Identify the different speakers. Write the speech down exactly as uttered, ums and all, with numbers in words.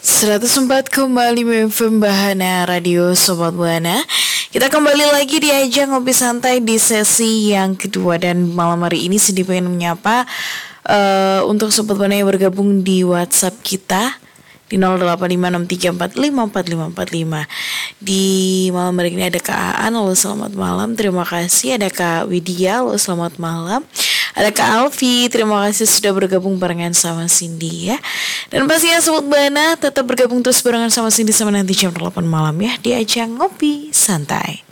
Speaker 1: seratus empat koma lima F M Bahana Radio Sobat Buana. Kita kembali lagi di ajang ngopi santai di sesi yang kedua. Dan malam hari ini sedih pengen menyapa uh, untuk Sobat Buana yang bergabung di WhatsApp kita di nol delapan lima enam tiga empat lima empat lima empat lima. Di malam hari ini ada Kak Aan, halo selamat malam, terima kasih. Ada Kak Widya, halo selamat malam. Ada Kak Alfi, terima kasih sudah bergabung barengan sama Cindy ya. Dan pastinya Sobat Buana tetap bergabung terus barengan sama Cindy sama nanti jam delapan malam ya di ajang ngopi santai.